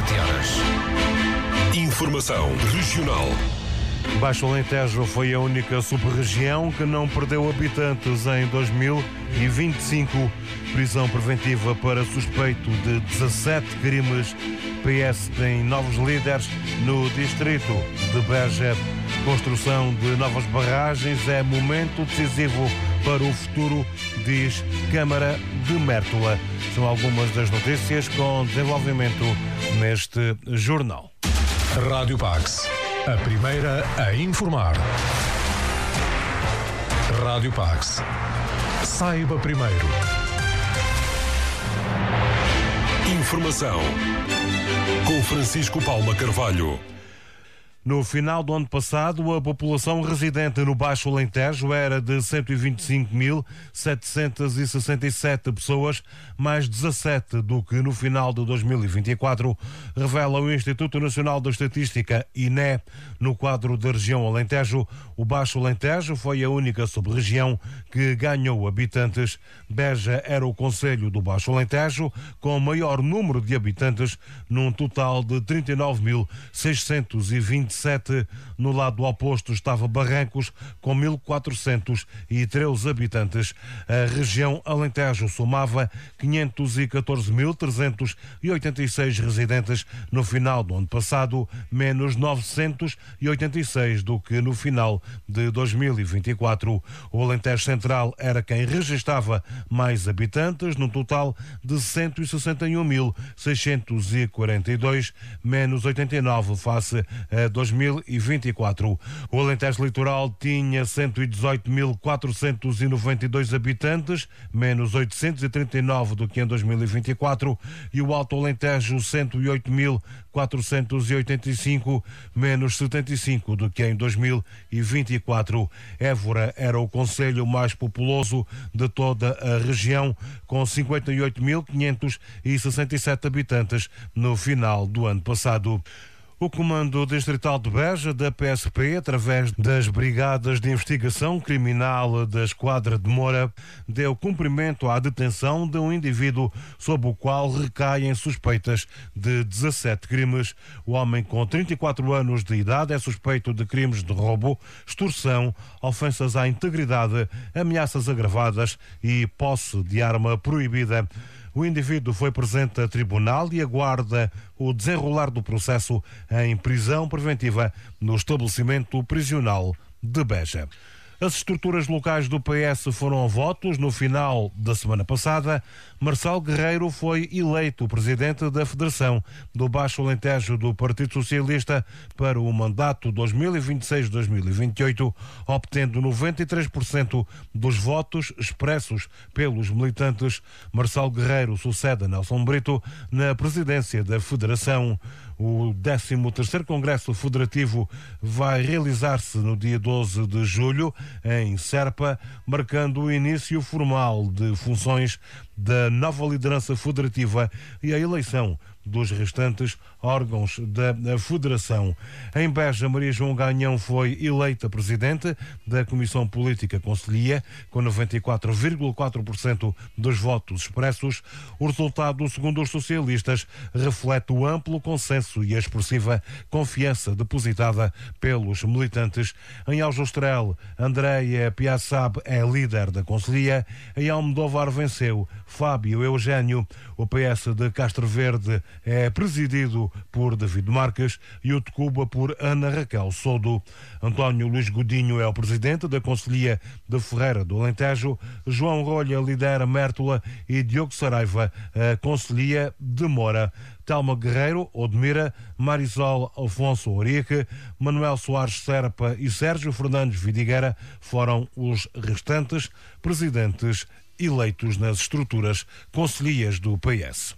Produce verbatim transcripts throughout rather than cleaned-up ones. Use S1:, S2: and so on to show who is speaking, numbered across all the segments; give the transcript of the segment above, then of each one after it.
S1: sete horas. Informação regional.
S2: Baixo Alentejo foi a única sub-região que não perdeu habitantes em dois mil e vinte e cinco. Prisão preventiva para suspeito de dezassete crimes. P S tem novos líderes no distrito de Beja. Construção de novas barragens é momento decisivo para o futuro, diz Câmara de Mértola. São algumas das notícias com desenvolvimento neste jornal.
S1: Rádio Pax, a primeira a informar. Rádio Pax. Saiba primeiro. Informação com Francisco Palma Carvalho.
S2: No final do ano passado, a população residente no Baixo Alentejo era de cento e vinte e cinco mil setecentas e sessenta e sete pessoas, mais dezassete do que no final de dois mil e vinte e quatro, revela o Instituto Nacional da Estatística, I N E. No quadro da região Alentejo, o Baixo Alentejo foi a única sub-região que ganhou habitantes. Beja era o concelho do Baixo Alentejo com maior número de habitantes, num total de trinta e nove mil seiscentos e vinte e sete. No lado oposto estava Barrancos, com mil quatrocentos e treze habitantes. A região Alentejo somava quinhentos e catorze mil trezentos e oitenta e seis residentes no final do ano passado, menos novecentos e oitenta e seis do que no final de dois mil e vinte e quatro. O Alentejo Central era quem registava mais habitantes, num total de cento e sessenta e um mil seiscentos e quarenta e dois, menos oitenta e nove face a dois mil e vinte e quatro. O Alentejo Litoral tinha cento e dezoito mil quatrocentos e noventa e dois habitantes, menos oitocentos e trinta e nove do que em dois mil e vinte e quatro, e o Alto Alentejo cento e oito mil quatrocentos e oitenta e cinco, menos setenta e cinco do que em dois mil e vinte e quatro. Évora era o concelho mais populoso de toda a região, com cinquenta e oito mil quinhentos e sessenta e sete habitantes no final do ano passado. O Comando Distrital de Beja, da P S P, através das Brigadas de Investigação Criminal da Esquadra de Moura, deu cumprimento à detenção de um indivíduo sob o qual recaem suspeitas de dezassete crimes. O homem, com trinta e quatro anos de idade, é suspeito de crimes de roubo, extorsão, ofensas à integridade, ameaças agravadas e posse de arma proibida. O indivíduo foi presente a tribunal e aguarda o desenrolar do processo em prisão preventiva no estabelecimento prisional de Beja. As estruturas locais do P S foram a votos no final da semana passada. Marcelo Guerreiro foi eleito presidente da Federação do Baixo Alentejo do Partido Socialista para o mandato dois mil e vinte e seis a dois mil e vinte e oito, obtendo noventa e três por cento dos votos expressos pelos militantes. Marcelo Guerreiro sucede a Nelson Brito na presidência da Federação. O décimo terceiro Congresso Federativo vai realizar-se no dia doze de julho, em Serpa, marcando o início formal de funções da nova liderança federativa e a eleição dos restantes órgãos da Federação. Em Beja, Maria João Ganhão foi eleita presidente da Comissão Política Conselhia, com noventa e quatro vírgula quatro por cento dos votos expressos. O resultado, segundo os socialistas, reflete o amplo consenso e a expressiva confiança depositada pelos militantes. Em Aljustrel, Andréia Piaçab é líder da Conselhia. Em Almodóvar venceu Fábio Eugênio. O P S de Castro Verde é presidido por David Marques e o de Cuba por Ana Raquel Sodo. António Luís Godinho é o presidente da Conselhia de Ferreira do Alentejo. João Rolha lidera Mértola e Diogo Saraiva a Conselhia de Moura. Telma Guerreiro, Odmira, Marisol Afonso Orique, Manuel Soares Serpa e Sérgio Fernandes Vidigueira foram os restantes presidentes eleitos nas estruturas concelhias do P S.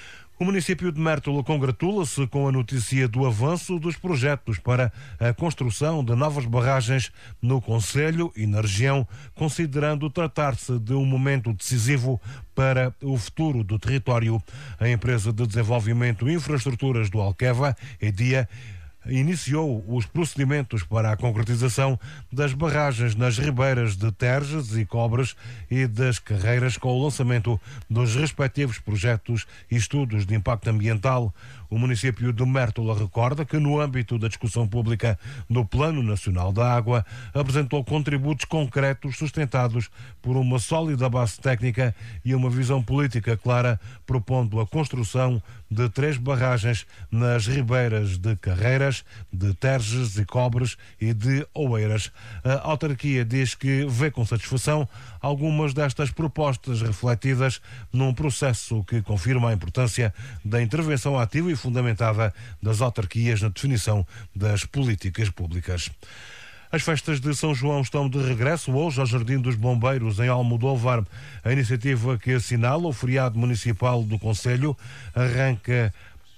S2: O município de Mértola congratula-se com a notícia do avanço dos projetos para a construção de novas barragens no concelho e na região, considerando tratar-se de um momento decisivo para o futuro do território. A empresa de desenvolvimento e infraestruturas do Alqueva, EDIA, iniciou os procedimentos para a concretização das barragens nas ribeiras de Terges e Cobres e das Carreiras, com o lançamento dos respectivos projetos e estudos de impacto ambiental. O município de Mértola recorda que, no âmbito da discussão pública do Plano Nacional da Água, apresentou contributos concretos sustentados por uma sólida base técnica e uma visão política clara, propondo a construção de três barragens nas ribeiras de Carreiras, de Terges e Cobres e de Oeiras. A autarquia diz que vê com satisfação algumas destas propostas refletidas num processo que confirma a importância da intervenção ativa e fundamentada das autarquias na definição das políticas públicas. As festas de São João estão de regresso hoje ao Jardim dos Bombeiros, em Almodóvar. A iniciativa, que assinala o feriado municipal do concelho, arranca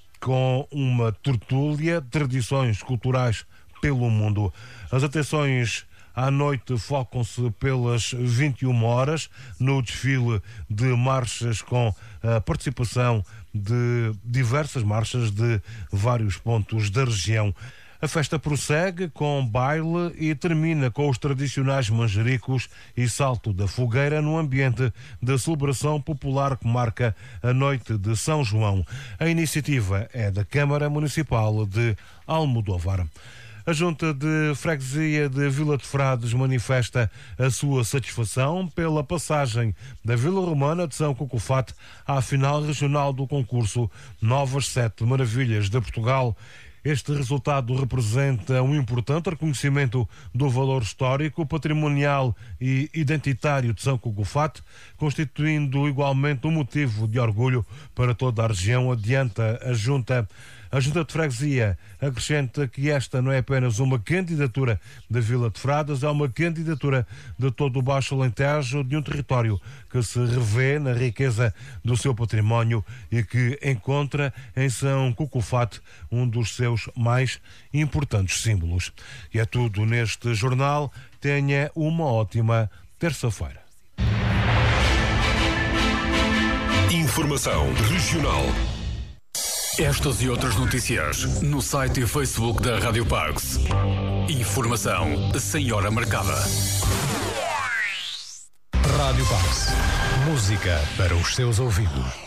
S2: com uma tertúlia, tradições culturais pelo mundo. As atenções à noite focam-se pelas vinte e uma horas no desfile de marchas, com a participação de diversas marchas de vários pontos da região. A festa prossegue com baile e termina com os tradicionais manjericos e salto da fogueira no ambiente da celebração popular que marca a noite de São João. A iniciativa é da Câmara Municipal de Almodóvar. A Junta de Freguesia de Vila de Frades manifesta a sua satisfação pela passagem da Vila Romana de São Cucufate à final regional do concurso Novas Sete Maravilhas de Portugal. Este resultado representa um importante reconhecimento do valor histórico, patrimonial e identitário de São Cucufate, constituindo igualmente um motivo de orgulho para toda a região, adianta a Junta. A Junta de Freguesia acrescenta que esta não é apenas uma candidatura da Vila de Frades, é uma candidatura de todo o Baixo Alentejo, de um território que se revê na riqueza do seu património e que encontra em São Cucufate um dos seus mais importantes símbolos. E é tudo neste jornal. Tenha uma ótima terça-feira.
S1: Informação regional.
S3: Estas e outras notícias no site e Facebook da Rádio Parks. Informação sem hora marcada.
S1: Rádio Parks. Música para os seus ouvidos.